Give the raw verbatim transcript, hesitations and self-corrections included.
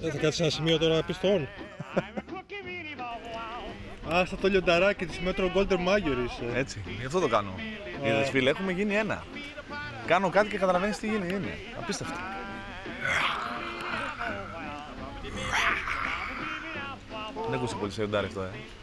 Θα κάτσεις ένα σημείο τώρα να πεις τον. Άστα το λιονταράκι της Metro Golden Major είσαι. Έτσι, γι' αυτό το κάνω. Είδες φίλε, έχουμε γίνει ένα. Κάνω κάτι και καταλαβαίνεις τι γίνει, είναι. Απίστευτο. Δεν ακούσει πολύ σε λιοντάρι αυτό, ε.